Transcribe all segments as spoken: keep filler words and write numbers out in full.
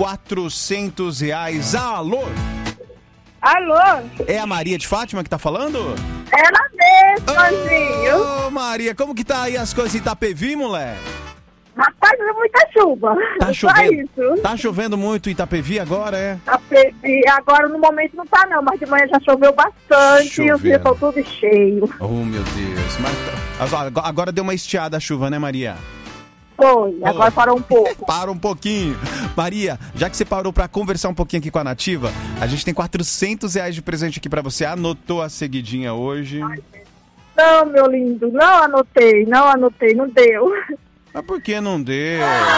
quatrocentos reais. Alô? Alô? É a Maria de Fátima que tá falando? Ela mesma, Zinho. Ô, Maria, como que tá aí as coisas em Itapevi, moleque? Rapaz, é muita chuva. Tá Só chovendo? isso. Tá chovendo muito em Itapevi agora, é? Itapevi, agora no momento não tá não, mas de manhã já choveu bastante Chovendo. e os dias estão tudo cheio. Oh, meu Deus. Mas, agora- agora deu uma estiada a chuva, né, Maria? Foi, agora Oh. parou um pouco. Para um pouquinho. Maria, já que você parou pra conversar um pouquinho aqui com a Nativa, a gente tem quatrocentos reais de presente aqui pra você. Anotou a seguidinha hoje? Não, meu lindo, não anotei, não anotei, não deu. Mas por que não deu?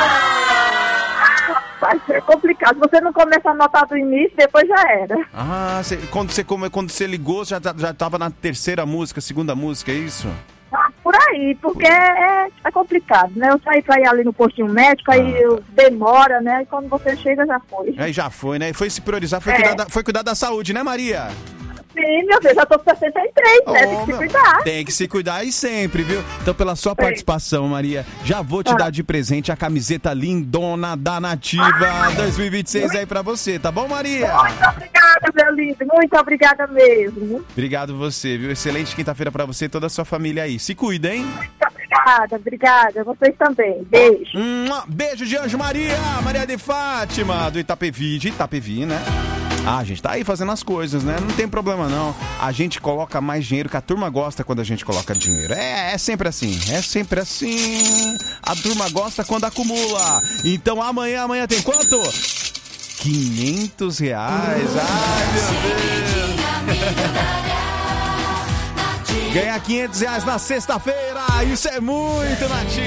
Vai ser complicado. Você não começa a anotar do início, depois já era. Ah, cê- quando, você, come- quando você ligou, já, tá- já tava na terceira música, segunda música, é isso? Ah, por aí, porque é, é complicado, né? Eu saí pra ir ali no postinho médico, aí Ah, eu demora, né? E quando você chega, já foi. Aí já foi, né? E foi se priorizar, foi, É. cuidar da, foi cuidar da saúde, né, Maria? Sim, meu Deus, já tô com sessenta e três, né? Tem Oh, que se meu, cuidar. Tem que se cuidar aí sempre, viu? Então, pela sua participação, Maria, já vou te Ah. dar de presente a camiseta lindona da Nativa dois mil e vinte e seis aí pra você, tá bom, Maria? Muito obrigada, meu lindo, muito obrigada mesmo. Obrigado você, viu? Excelente quinta-feira pra você e toda a sua família aí. Se cuida, hein? Muito obrigada, obrigada. Vocês também. Beijo. Mua! Beijo de Anjo Maria, Maria de Fátima, do Itapevi, de Itapevi, né? Ah, a gente tá aí fazendo as coisas, né? Não tem problema não. A gente coloca mais dinheiro, que a turma gosta quando a gente coloca dinheiro. É, é sempre assim, é sempre assim. A turma gosta quando acumula. Então amanhã, amanhã tem quanto? quinhentos reais. Ai, meu Deus. Ganhar quinhentos reais na sexta-feira, isso é muito, Nativa.